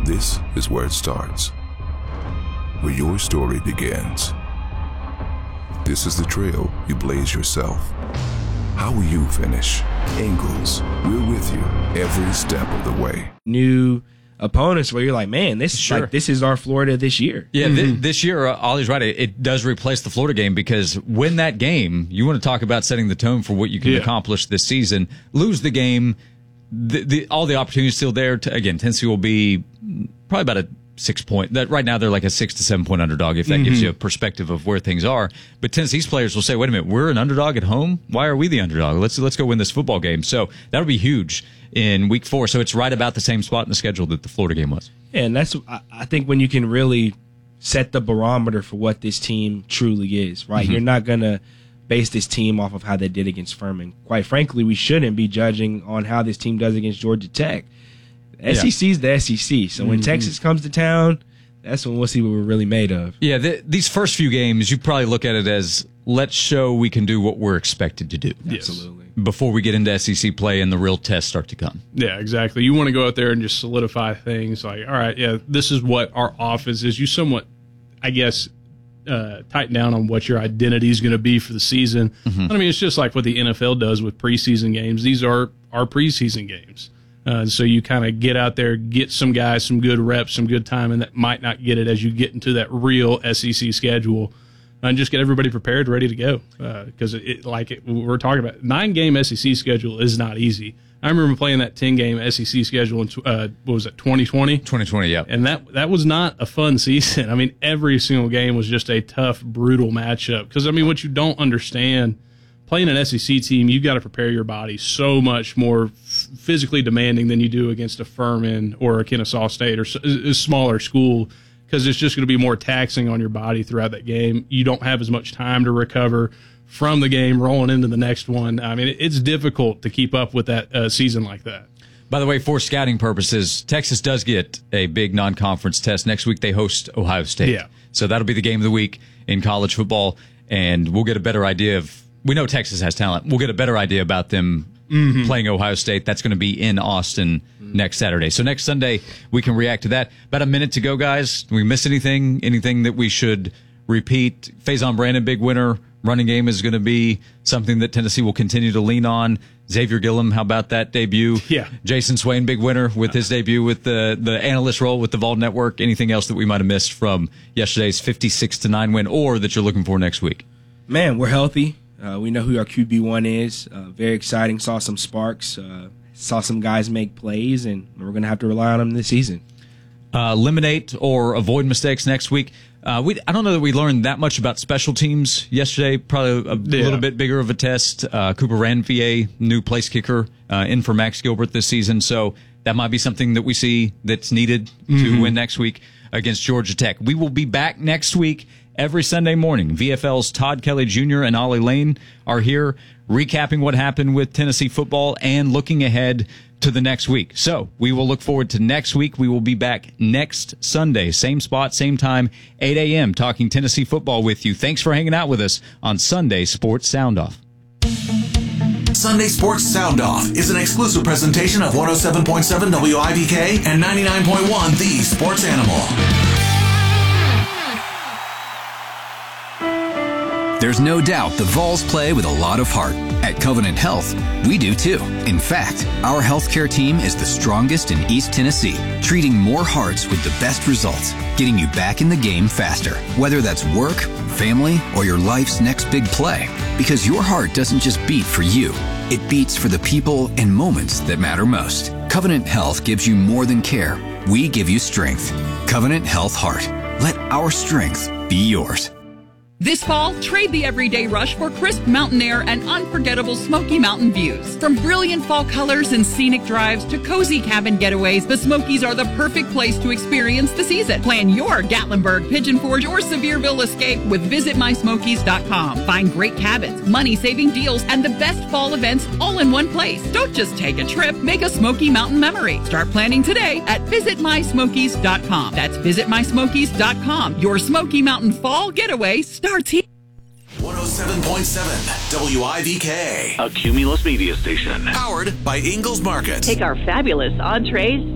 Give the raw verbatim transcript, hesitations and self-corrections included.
This is where it starts, where your story begins. This is the trail you blaze yourself. How will you finish? Ingles, we're with you every step of the way. New opponents where you're like, man, this Sure. like this is our Florida this year. Yeah, th- this year, uh, Ollie's right. It, it does replace the Florida game because win that game, you want to talk about setting the tone for what you can Yeah. accomplish this season. Lose the game, the, the, all the opportunities still there. To, again, Tennessee will be probably about a six point. That right now they're like a six to seven point underdog. If that mm-hmm. gives you a perspective of where things are. But Tennessee's players will say, "Wait a minute, we're an underdog at home. Why are we the underdog? Let's let's go win this football game." So that'll be huge in week four. So it's right about the same spot in the schedule that the Florida game was. Yeah, and that's I, I think when you can really set the barometer for what this team truly is. Right, mm-hmm. You're not gonna base this team off of how they did against Furman. Quite frankly, we shouldn't be judging on how this team does against Georgia Tech. S E C's the S E C. So when mm-hmm. Texas comes to town, that's when we'll see what we're really made of. Yeah, the, these first few games, you probably look at it as let's show we can do what we're expected to do. Yes. Absolutely. Before we get into S E C play and the real tests start to come. Yeah, exactly. You want to go out there and just solidify things like, all right, yeah, this is what our offense is. You somewhat, I guess, uh, tighten down on what your identity is going to be for the season. Mm-hmm. I mean, it's just like what the N F L does with preseason games. These are our preseason games. Uh, so you kind of get out there, get some guys, some good reps, some good time, and that might not get it as you get into that real S E C schedule, and just get everybody prepared, ready to go. Because uh, it, it, like it, we're talking about, nine-game S E C schedule is not easy. I remember playing that ten-game S E C schedule in uh, what was it, twenty twenty? twenty twenty, yeah. And that that was not a fun season. I mean, every single game was just a tough, brutal matchup. Because I mean, what you don't understand. Playing an S E C team, you've got to prepare your body so much more f- physically demanding than you do against a Furman or a Kennesaw State or s- a smaller school because it's just going to be more taxing on your body throughout that game. You don't have as much time to recover from the game rolling into the next one. I mean, it's difficult to keep up with that uh, season like that. By the way, for scouting purposes, Texas does get a big non-conference test. Next week they host Ohio State. Yeah. So that'll be the game of the week in college football, and we'll get a better idea of we know Texas has talent. We'll get a better idea about them mm-hmm. playing Ohio State. That's going to be in Austin mm-hmm. next Saturday. So next Sunday, we can react to that. About a minute to go, guys. Did we miss anything? Anything that we should repeat? Faison Brandon, big winner. Running game is going to be something that Tennessee will continue to lean on. Xavier Gillum, how about that debut? Yeah. Jason Swain, big winner with his debut with the, the analyst role with the Vol Network. Anything else that we might have missed from yesterday's fifty-six to nine win or that you're looking for next week? Man, we're healthy. Uh, we know who our Q B one is. Uh, very exciting. Saw some sparks. Uh, saw some guys make plays, and we're going to have to rely on them this season. Uh, eliminate or avoid mistakes next week. Uh, we I don't know that we learned that much about special teams yesterday. Probably a yeah. little bit bigger of a test. Uh, Cooper Ranvier, new place kicker, uh, in for Max Gilbert this season. So that might be something that we see that's needed mm-hmm. to win next week against Georgia Tech. We will be back next week. Every Sunday morning, V F L's Todd Kelly Junior and Ollie Lane are here recapping what happened with Tennessee football and looking ahead to the next week. So we will look forward to next week. We will be back next Sunday, same spot, same time, eight a.m., talking Tennessee football with you. Thanks for hanging out with us on Sunday Sports Sound Off. Sunday Sports Sound Off is an exclusive presentation of one oh seven point seven W I V K and ninety-nine point one The Sports Animal. There's no doubt the Vols play with a lot of heart. At Covenant Health, we do too. In fact, our healthcare team is the strongest in East Tennessee, treating more hearts with the best results, getting you back in the game faster. Whether that's work, family, or your life's next big play. Because your heart doesn't just beat for you. It beats for the people and moments that matter most. Covenant Health gives you more than care. We give you strength. Covenant Health Heart. Let our strength be yours. This fall, trade the everyday rush for crisp mountain air and unforgettable Smoky Mountain views. From brilliant fall colors and scenic drives to cozy cabin getaways, the Smokies are the perfect place to experience the season. Plan your Gatlinburg, Pigeon Forge, or Sevierville escape with visit my smokies dot com. Find great cabins, money-saving deals, and the best fall events all in one place. Don't just take a trip, make a Smoky Mountain memory. Start planning today at visit my smokies dot com. That's visit my smokies dot com. Your Smoky Mountain fall getaway starts here. one oh seven point seven W I V K. A Cumulus media station. Powered by Ingles Market. Take our fabulous entrees,